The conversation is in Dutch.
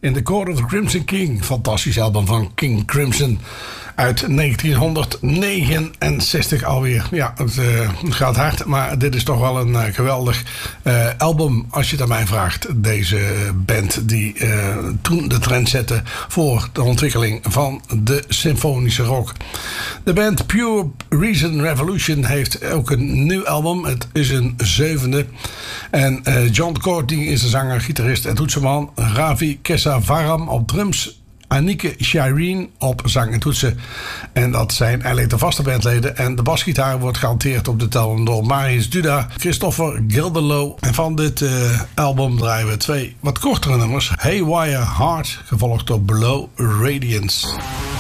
In the Court of the Crimson King. Fantastisch album van King Crimson. Uit 1969 alweer. Ja, het gaat hard. Maar dit is toch wel een geweldig album. Als je het aan mij vraagt. Deze band die toen de trend zette. Voor de ontwikkeling van de symfonische rock. De band Pure Reason Revolution heeft ook een nieuw album. Het is een 7e. En John Courtney is de zanger, gitarist en toetsenman. Ravi Kesavaram op drums. Anike Shireen op zang en toetsen. En dat zijn eigenlijk de vaste bandleden. En de basgitaar wordt gehanteerd op de tel door Marius Duda, Christopher Gilderlow. En van dit album draaien we 2 wat kortere nummers. Haywire Heart, gevolgd door Below Radiance.